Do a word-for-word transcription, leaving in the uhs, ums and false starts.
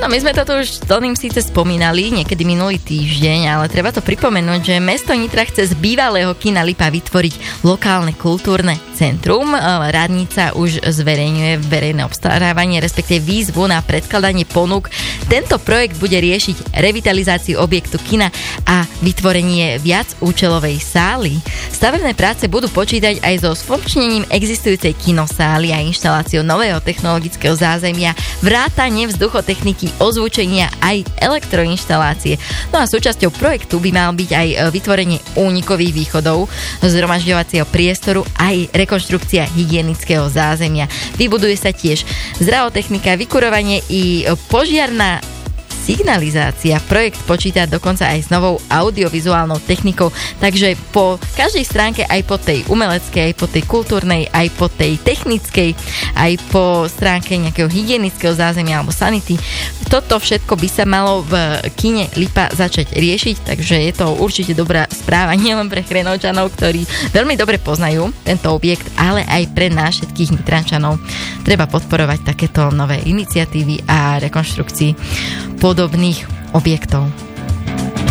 Áno, my sme toto už s Toným síce spomínali niekedy minulý týždeň, ale treba to pripomenúť, že mesto Nitra chce z bývalého kina Lipa vytvoriť lokálne kultúrne centrum. Radnica už zverejňuje verejné obstarávanie, respektíve výzvu na predkladanie ponúk. Tento projekt bude riešiť revitalizáciu objektu kina a vytvorenie viacúčelovej sály. Stavebné práce budú počítať aj so sfunkčnením existujúcej kinosály a inštaláciou nového technologického zázemia, vrátanie vzduchotechniky, ozvučenia aj elektroinštalácie. No a súčasťou projektu by mal byť aj vytvorenie únikových východov, zhromažďovacieho priestoru aj rekonštrukcia hygienického zázemia. Vybuduje sa tiež zdravotechnika, vykurovanie i požiarna signalizácia. Projekt počíta dokonca aj s novou audiovizuálnou technikou, takže po každej stránke, aj po tej umeleckej, aj po tej kultúrnej, aj po tej technickej, aj po stránke nejakého hygienického zázemia alebo sanity, toto všetko by sa malo v kine Lipa začať riešiť, takže je to určite dobrá správa nielen pre Chrenovčanov, ktorí veľmi dobre poznajú tento objekt, ale aj pre nás všetkých Nitrančanov. Treba podporovať takéto nové iniciatívy a rekonštrukcii podobných objektov.